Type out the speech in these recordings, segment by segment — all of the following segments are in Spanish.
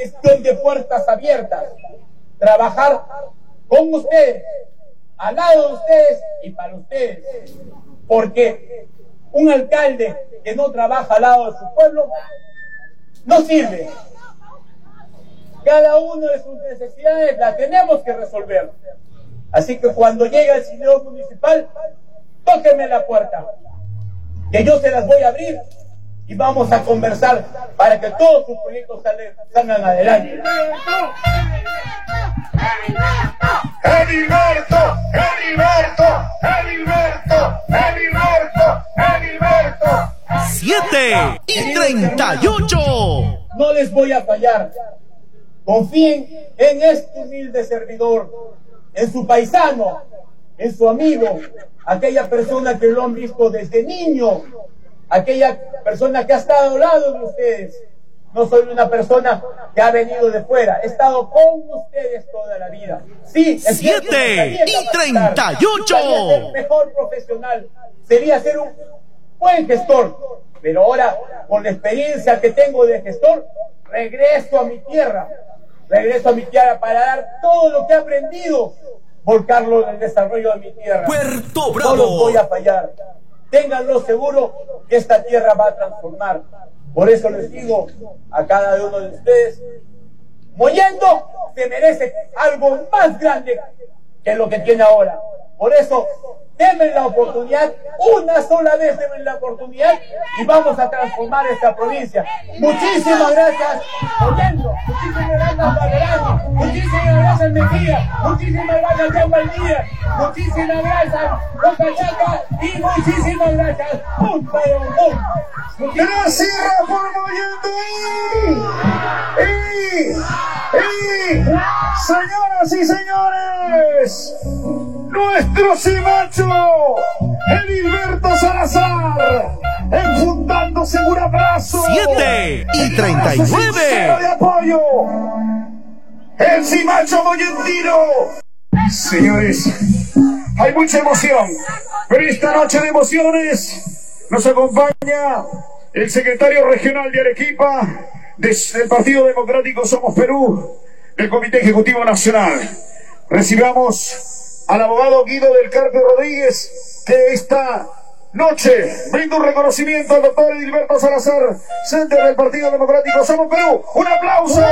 gestión de puertas abiertas, trabajar con ustedes, al lado de ustedes y para ustedes, porque un alcalde que no trabaja al lado de su pueblo no sirve. Cada uno de sus necesidades las tenemos que resolver. Así que cuando llegue el señor municipal, tóquenme la puerta, que yo se las voy a abrir y vamos a conversar para que todos sus proyectos salgan adelante. ¡Edilberto! ¡Edilberto! ¡Edilberto! ¡Edilberto! ¡Edilberto! 7:38. No les voy a fallar. Confíen en este humilde servidor, en su paisano, en su amigo, aquella persona que lo han visto desde niño, aquella persona que ha estado al lado de ustedes. No soy una persona que ha venido de fuera, he estado con ustedes toda la vida. Sí, es 7:38. Sería ser mejor profesional, sería ser un buen gestor, pero ahora, con la experiencia que tengo de gestor, regreso a mi tierra para dar todo lo que he aprendido, volcarlo en el desarrollo de mi tierra. Puerto Bravo. No los voy a fallar. Ténganlo seguro que esta tierra va a transformar. Por eso les digo a cada uno de ustedes, Mollendo se merece algo más grande que lo que tiene ahora. Por eso, denme la oportunidad, una sola vez denme la oportunidad y vamos a transformar esta provincia. Muchísimas gracias, Mollendo. Muchísimas gracias, Valderano. Muchísimas gracias, Mejía. Muchísimas gracias, Jean Valdía. Muchísimas gracias, Rocachaca. Y muchísimas gracias, Punta de Ombú. ¡Gracias por Mollendo! Señoras y señores, nuestro cimacho, Edilberto Salazar, enfundándose en un abrazo. 7:39. De apoyo, el cimacho mollentino. Señores, hay mucha emoción, pero esta noche de emociones nos acompaña el secretario regional de Arequipa, del Partido Democrático Somos Perú, del Comité Ejecutivo Nacional. Recibamos al abogado Guido del Carpio Rodríguez, que esta noche brinda un reconocimiento al doctor Edilberto Salazar, centro del Partido Democrático Somos Perú. ¡Un aplauso!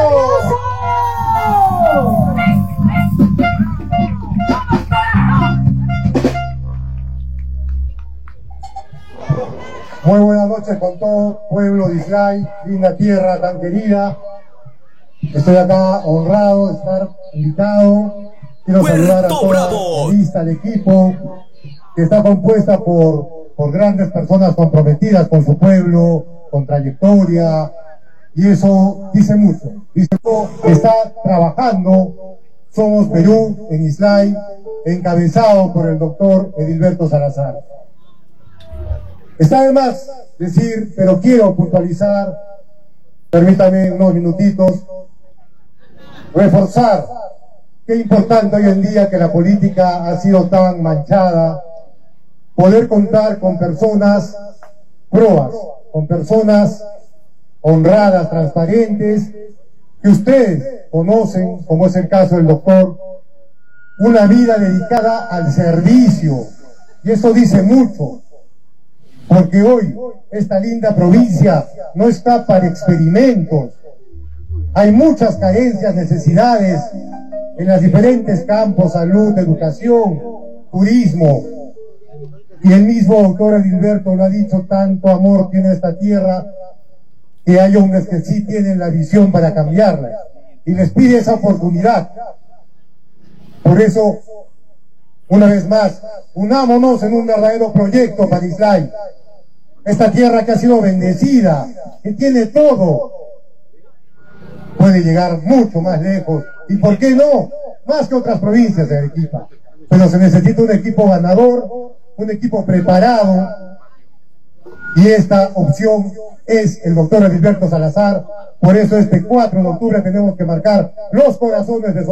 Muy buenas noches con todo pueblo de Islay, linda tierra tan querida. Estoy acá honrado de estar invitado. Quiero saludar a toda la lista, al equipo, que está compuesta por grandes personas comprometidas con su pueblo, con trayectoria, y eso dice mucho. Dice que está trabajando Somos Perú en Islay, encabezado por el doctor Edilberto Salazar. Está de más decir, pero quiero puntualizar, permítame unos minutitos, reforzar qué importante hoy en día que la política ha sido tan manchada, poder contar con personas probas, con personas honradas, transparentes, que ustedes conocen, como es el caso del doctor, una vida dedicada al servicio, y eso dice mucho. Porque hoy esta linda provincia no está para experimentos. Hay muchas carencias, necesidades en los diferentes campos: salud, educación, turismo. Y el mismo doctor Edilberto lo ha dicho, tanto amor tiene esta tierra que hay hombres que sí tienen la visión para cambiarla. Y les pide esa oportunidad. Por eso, una vez más, unámonos en un verdadero proyecto para Islay. Esta tierra que ha sido bendecida, que tiene todo, puede llegar mucho más lejos. ¿Y por qué no? Más que otras provincias de Arequipa. Pero se necesita un equipo ganador, un equipo preparado. Y esta opción es el doctor Edilberto Salazar. Por eso este 4 de octubre tenemos que marcar los corazones de